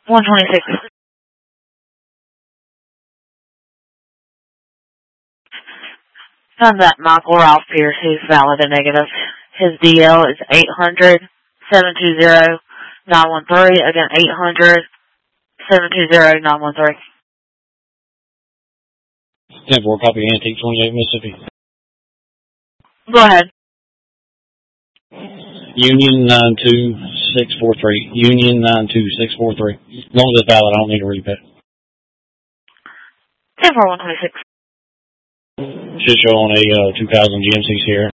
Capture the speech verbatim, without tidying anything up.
one twenty-six. Found that Michael Ralph Pierce, who's valid and negative. His D L is eight hundred, seven two zero, nine one three. Again, eight hundred, seven two zero, nine one three. ten four, copy, Antique, twenty-eight, Mississippi. Go ahead. Union nine two six four three. Union nine two six four three. As long as it's valid, I don't need to read that. ten four, one twenty-six. Should show on a uh, two thousand G M C Sierra.